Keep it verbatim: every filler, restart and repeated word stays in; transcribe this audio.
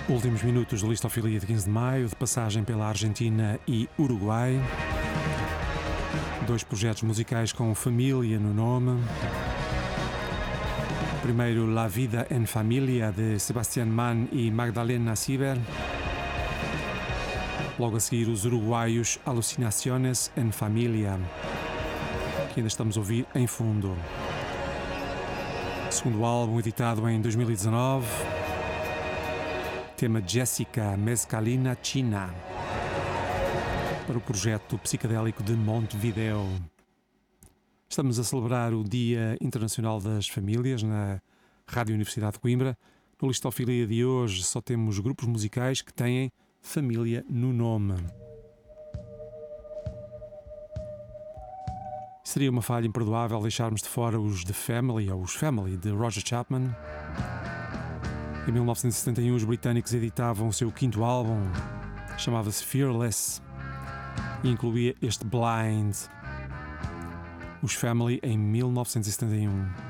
Últimos minutos do Listofilia de quinze de maio, de passagem pela Argentina e Uruguai. Dois projetos musicais com família no nome. Primeiro, La Vida en Familia, de Sebastián Mann e Magdalena Sieber. Logo a seguir, os uruguaios Alucinaciones en Familia, que ainda estamos a ouvir em fundo. Segundo álbum, editado em dois mil e dezanove. Tema Jessica Mescalina China, para o projeto psicadélico de Montevideo. Estamos a celebrar o Dia Internacional das Famílias na Rádio Universidade de Coimbra. No Listofilia de hoje só temos grupos musicais que têm família no nome. Seria uma falha imperdoável deixarmos de fora os The Family, ou os Family, de Roger Chapman. Em mil novecentos e setenta e um, os britânicos editavam o seu quinto álbum, chamava-se Fearless, e incluía este Blind. Os Family em mil novecentos e setenta e um.